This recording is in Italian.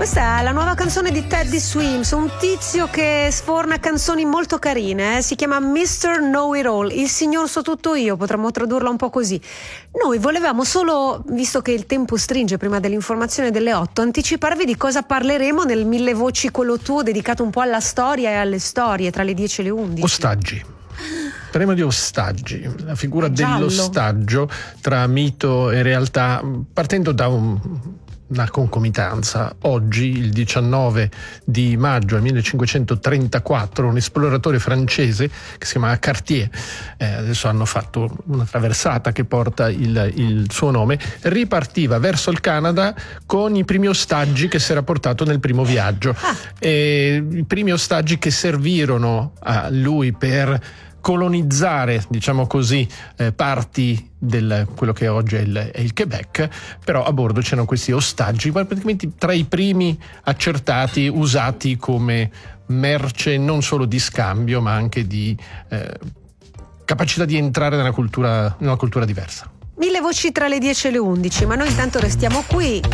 Questa è la nuova canzone di Teddy Swims, un tizio che sforna canzoni molto carine, si chiama Mr. Know-It-All, il signor so tutto io, potremmo tradurla un po' così. Noi volevamo solo, visto che il tempo stringe prima dell'informazione delle 8, anticiparvi di cosa parleremo nel Mille Voci quello tuo, dedicato un po' alla storia e alle storie tra le 10 e le 11. Ostaggi. Parliamo di ostaggi, la figura dell'ostaggio tra mito e realtà, partendo da una concomitanza. Oggi, il 19 di maggio 1534, un esploratore francese che si chiama Cartier, adesso hanno fatto una traversata che porta il suo nome, ripartiva verso il Canada con i primi ostaggi che si era portato nel primo viaggio. I primi ostaggi che servirono a lui per colonizzare, diciamo così, parti del quello che oggi è il Quebec, però a bordo c'erano questi ostaggi, praticamente tra i primi accertati, usati come merce non solo di scambio, ma anche di capacità di entrare nella cultura diversa. Mille voci tra le 10 e le 11, ma noi intanto restiamo qui.